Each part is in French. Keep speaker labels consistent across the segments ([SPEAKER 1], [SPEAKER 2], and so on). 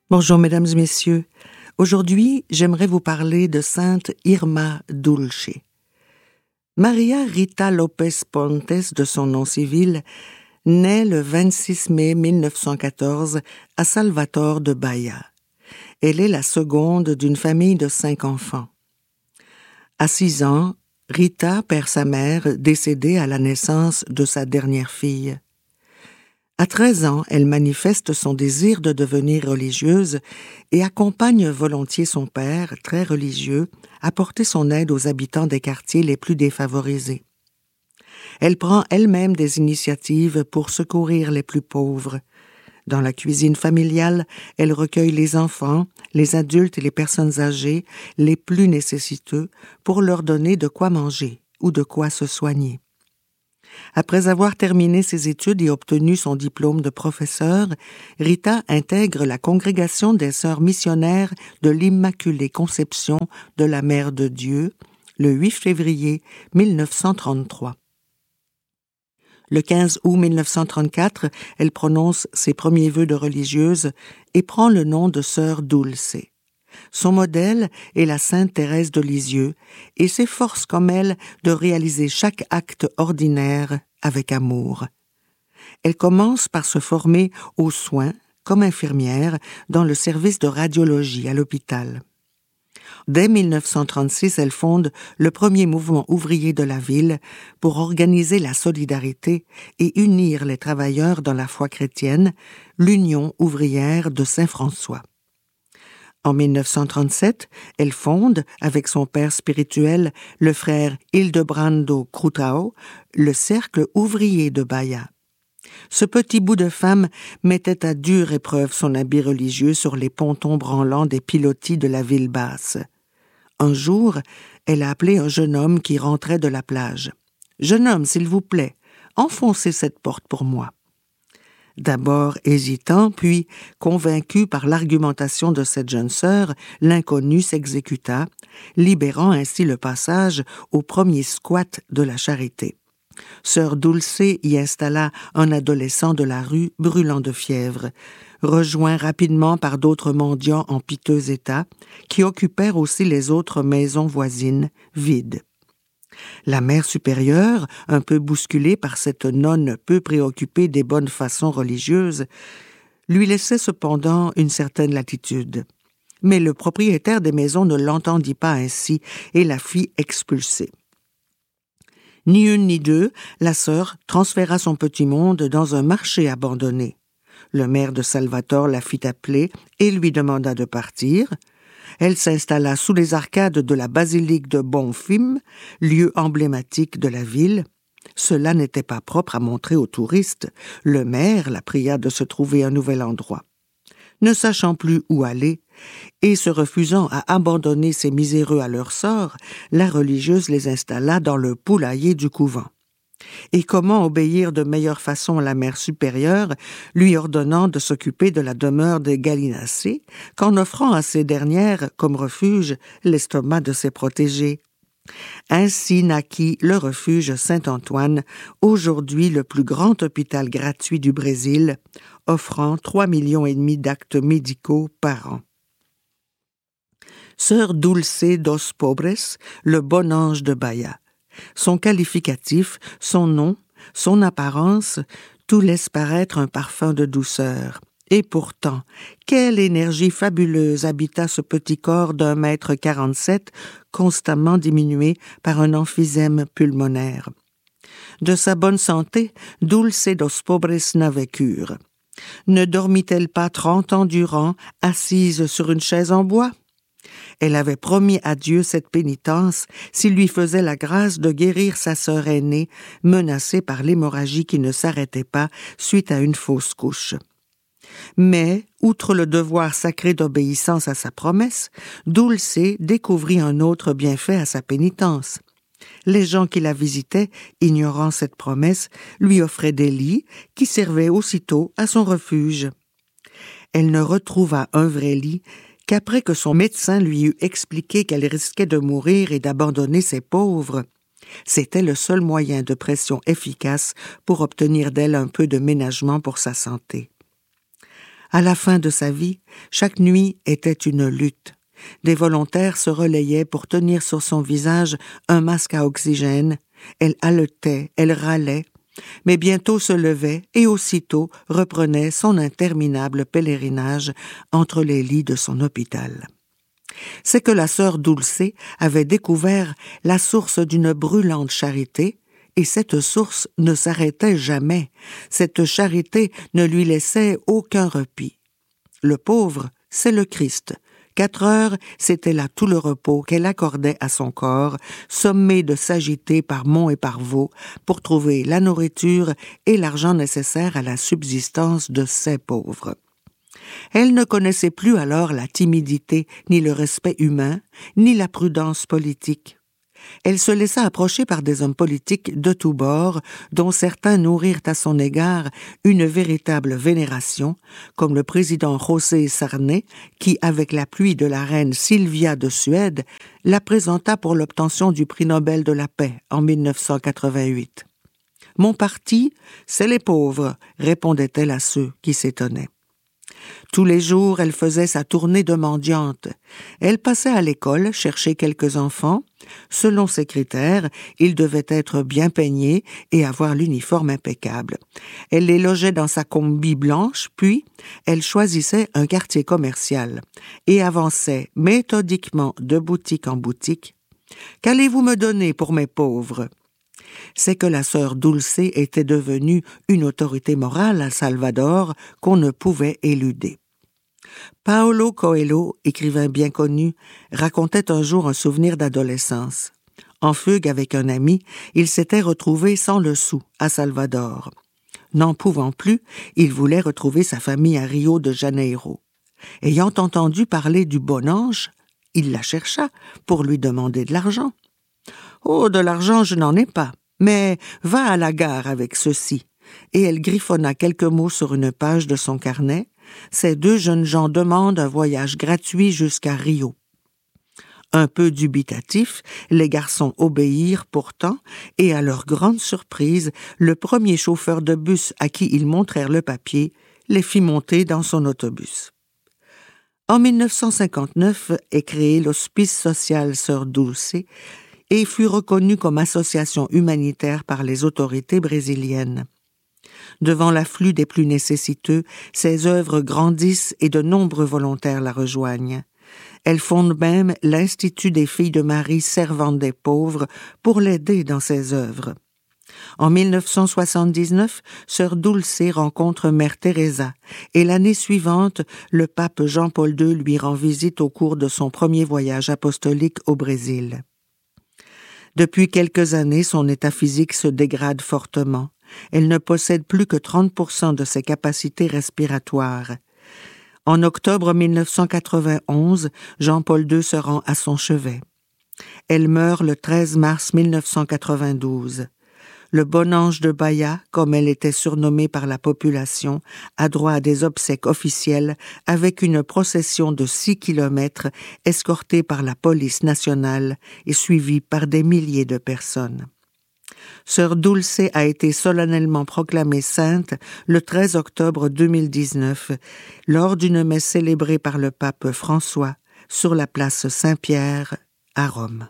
[SPEAKER 1] Bonjour mesdames et messieurs. Aujourd'hui, j'aimerais vous parler de Sainte Irma Dulce. Maria Rita López Pontes, de son nom civil, naît le 26 mai 1914 à Salvador de Bahia. Elle est la seconde d'une famille de 5 enfants. À 6 ans, Rita perd sa mère, décédée à la naissance de sa dernière fille. À 13 ans, elle manifeste son désir de devenir religieuse et accompagne volontiers son père, très religieux, à porter son aide aux habitants des quartiers les plus défavorisés. Elle prend elle-même des initiatives pour secourir les plus pauvres. Dans la cuisine familiale, elle recueille les enfants, les adultes et les personnes âgées, les plus nécessiteux, pour leur donner de quoi manger ou de quoi se soigner. Après avoir terminé ses études et obtenu son diplôme de professeur, Rita intègre la congrégation des Sœurs missionnaires de l'Immaculée Conception de la Mère de Dieu le 8 février 1933. Le 15 août 1934, elle prononce ses premiers vœux de religieuse et prend le nom de Sœur Dulce. Son modèle est la Sainte Thérèse de Lisieux et s'efforce comme elle de réaliser chaque acte ordinaire avec amour. Elle commence par se former aux soins comme infirmière dans le service de radiologie à l'hôpital. Dès 1936, elle fonde le premier mouvement ouvrier de la ville pour organiser la solidarité et unir les travailleurs dans la foi chrétienne, l'Union ouvrière de Saint-François. En 1937, elle fonde, avec son père spirituel, le frère Hildebrando Crutao, le cercle ouvrier de Bahia. Ce petit bout de femme mettait à dure épreuve son habit religieux sur les pontons branlants des pilotis de la ville basse. Un jour, elle a appelé un jeune homme qui rentrait de la plage. « Jeune homme, s'il vous plaît, enfoncez cette porte pour moi. » D'abord hésitant, puis convaincu par l'argumentation de cette jeune sœur, l'inconnu s'exécuta, libérant ainsi le passage au premier squat de la charité. Sœur Dulce y installa un adolescent de la rue brûlant de fièvre, rejoint rapidement par d'autres mendiants en piteux état, qui occupèrent aussi les autres maisons voisines, vides. La mère supérieure, un peu bousculée par cette nonne peu préoccupée des bonnes façons religieuses, lui laissait cependant une certaine latitude. Mais le propriétaire des maisons ne l'entendit pas ainsi et la fit expulser. Ni une ni deux, la sœur transféra son petit monde dans un marché abandonné. Le maire de Salvador la fit appeler et lui demanda de partir. Elle s'installa sous les arcades de la basilique de Bonfim, lieu emblématique de la ville. Cela n'était pas propre à montrer aux touristes. Le maire la pria de se trouver un nouvel endroit. Ne sachant plus où aller, et se refusant à abandonner ces miséreux à leur sort, la religieuse les installa dans le poulailler du couvent. Et comment obéir de meilleure façon à la mère supérieure, lui ordonnant de s'occuper de la demeure des gallinacés, qu'en offrant à ces dernières, comme refuge, l'estomac de ses protégés. Ainsi naquit le refuge Saint-Antoine, aujourd'hui le plus grand hôpital gratuit du Brésil, offrant 3,5 millions d'actes médicaux par an. Sœur Dulce dos Pobres, le bon ange de Bahia. Son qualificatif, son nom, son apparence, tout laisse paraître un parfum de douceur. Et pourtant, quelle énergie fabuleuse habita ce petit corps d'1,47 m, constamment diminué par un emphysème pulmonaire. De sa bonne santé, Dulce dos Pobres n'avait cure. Ne dormit-elle pas 30 ans durant, assise sur une chaise en bois? Elle avait promis à Dieu cette pénitence s'il lui faisait la grâce de guérir sa sœur aînée, menacée par l'hémorragie qui ne s'arrêtait pas suite à une fausse couche. Mais, outre le devoir sacré d'obéissance à sa promesse, Dulce découvrit un autre bienfait à sa pénitence. Les gens qui la visitaient, ignorant cette promesse, lui offraient des lits qui servaient aussitôt à son refuge. Elle ne retrouva un vrai lit qu'après que son médecin lui eut expliqué qu'elle risquait de mourir et d'abandonner ses pauvres. C'était le seul moyen de pression efficace pour obtenir d'elle un peu de ménagement pour sa santé. À la fin de sa vie, chaque nuit était une lutte. Des volontaires se relayaient pour tenir sur son visage un masque à oxygène. Elle haletait, elle râlait, mais bientôt se levait et aussitôt reprenait son interminable pèlerinage entre les lits de son hôpital. C'est que la sœur Dulce avait découvert la source d'une brûlante charité, et cette source ne s'arrêtait jamais. Cette charité ne lui laissait aucun repos. Le pauvre, c'est le Christ. 4 heures, c'était là tout le repos qu'elle accordait à son corps, sommé de s'agiter par monts et par vaux pour trouver la nourriture et l'argent nécessaires à la subsistance de ces pauvres. Elle ne connaissait plus alors la timidité, ni le respect humain, ni la prudence politique. Elle se laissa approcher par des hommes politiques de tous bords, dont certains nourrirent à son égard une véritable vénération, comme le président José Sarney, qui, avec l'appui de la reine Sylvia de Suède, la présenta pour l'obtention du prix Nobel de la paix en 1988. « Mon parti, c'est les pauvres », répondait-elle à ceux qui s'étonnaient. Tous les jours, elle faisait sa tournée de mendiante. Elle passait à l'école chercher quelques enfants. Selon ses critères, ils devaient être bien peignés et avoir l'uniforme impeccable. Elle les logeait dans sa combi blanche, puis elle choisissait un quartier commercial et avançait méthodiquement de boutique en boutique. « Qu'allez-vous me donner pour mes pauvres ?» C'est que la sœur Dulce était devenue une autorité morale à Salvador qu'on ne pouvait éluder. Paulo Coelho, écrivain bien connu, racontait un jour un souvenir d'adolescence. En fugue avec un ami, il s'était retrouvé sans le sou à Salvador. N'en pouvant plus, il voulait retrouver sa famille à Rio de Janeiro. Ayant entendu parler du bon ange, il la chercha pour lui demander de l'argent. « Oh, de l'argent, je n'en ai pas, mais va à la gare avec ceci. » Et elle griffonna quelques mots sur une page de son carnet. Ces 2 jeunes gens demandent un voyage gratuit jusqu'à Rio. Un peu dubitatifs, les garçons obéirent pourtant, et à leur grande surprise, le premier chauffeur de bus à qui ils montrèrent le papier les fit monter dans son autobus. En 1959 est créé l'Hospice social Sœur Dulce et fut reconnu comme association humanitaire par les autorités brésiliennes. Devant l'afflux des plus nécessiteux, ses œuvres grandissent et de nombreux volontaires la rejoignent. Elle fonde même l'Institut des filles de Marie servantes des pauvres pour l'aider dans ses œuvres. En 1979, Sœur Dulce rencontre Mère Teresa et l'année suivante, le pape Jean-Paul II lui rend visite au cours de son premier voyage apostolique au Brésil. Depuis quelques années, son état physique se dégrade fortement. Elle ne possède plus que 30% de ses capacités respiratoires. En octobre 1991, Jean-Paul II se rend à son chevet. Elle meurt le 13 mars 1992. Le bon ange de Bahia, comme elle était surnommée par la population, a droit à des obsèques officielles avec une procession de 6 kilomètres escortée par la police nationale et suivie par des milliers de personnes. Sœur Dulce a été solennellement proclamée sainte le 13 octobre 2019 lors d'une messe célébrée par le pape François sur la place Saint-Pierre à Rome.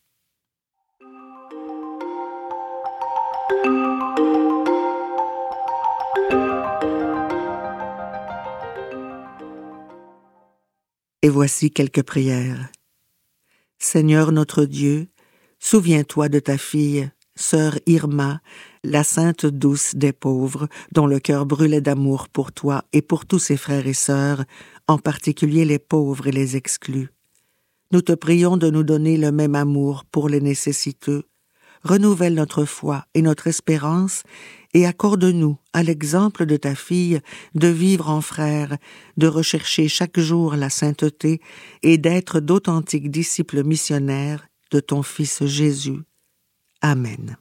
[SPEAKER 1] Et voici quelques prières. Seigneur notre Dieu, souviens-toi de ta fille, sœur Irma, la sainte douce des pauvres, dont le cœur brûlait d'amour pour toi et pour tous ses frères et sœurs, en particulier les pauvres et les exclus. Nous te prions de nous donner le même amour pour les nécessiteux. Renouvelle notre foi et notre espérance et accorde-nous, à l'exemple de ta fille, de vivre en frères, de rechercher chaque jour la sainteté et d'être d'authentiques disciples missionnaires de ton Fils Jésus. Amen.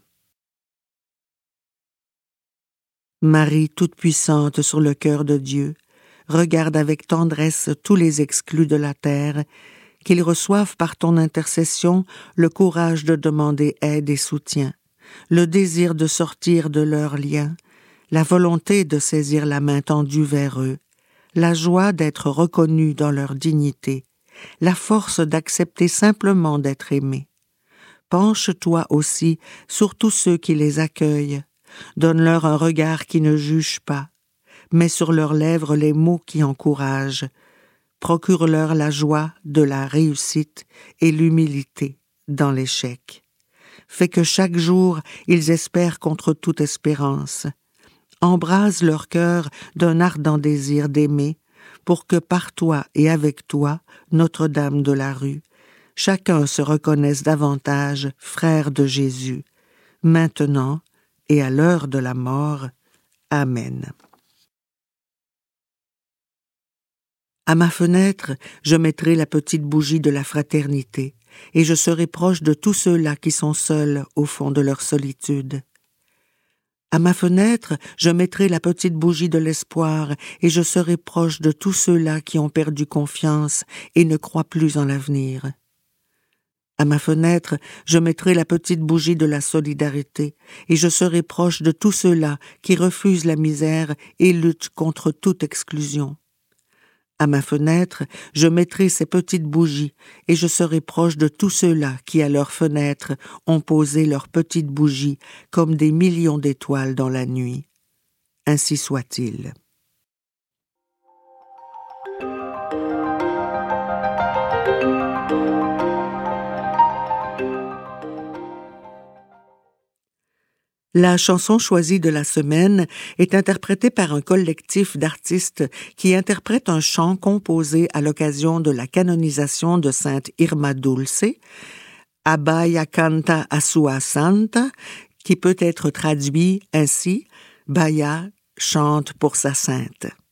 [SPEAKER 1] Marie toute-puissante sur le cœur de Dieu, regarde avec tendresse tous les exclus de la terre, qu'ils reçoivent par ton intercession le courage de demander aide et soutien, le désir de sortir de leurs liens, la volonté de saisir la main tendue vers eux, la joie d'être reconnus dans leur dignité, la force d'accepter simplement d'être aimés. Penche-toi aussi sur tous ceux qui les accueillent, donne-leur un regard qui ne juge pas, mets sur leurs lèvres les mots qui encouragent, procure-leur la joie de la réussite et l'humilité dans l'échec. Fais que chaque jour ils espèrent contre toute espérance. Embrase leur cœur d'un ardent désir d'aimer, pour que par toi et avec toi, Notre-Dame de la Rue, chacun se reconnaisse davantage frère de Jésus, maintenant et à l'heure de la mort. Amen. À ma fenêtre, je mettrai la petite bougie de la fraternité, et je serai proche de tous ceux-là qui sont seuls au fond de leur solitude. À ma fenêtre, je mettrai la petite bougie de l'espoir, et je serai proche de tous ceux-là qui ont perdu confiance et ne croient plus en l'avenir. À ma fenêtre, je mettrai la petite bougie de la solidarité, et je serai proche de tous ceux-là qui refusent la misère et luttent contre toute exclusion. À ma fenêtre, je mettrai ces petites bougies, et je serai proche de tous ceux-là qui, à leur fenêtre, ont posé leurs petites bougies comme des millions d'étoiles dans la nuit. Ainsi soit-il. La chanson choisie de la semaine est interprétée par un collectif d'artistes qui interprètent un chant composé à l'occasion de la canonisation de sainte Irma Dulce, Abaya canta a sua santa, qui peut être traduit ainsi: Baya chante pour sa sainte.